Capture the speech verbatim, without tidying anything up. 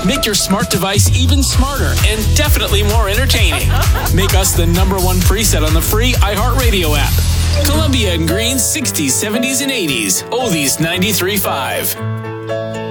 Make your smart device even smarter and definitely more entertaining. Make us the number one preset on the free iHeartRadio app. Columbia and Green's sixties, seventies, and eighties. Oldies ninety-three point five.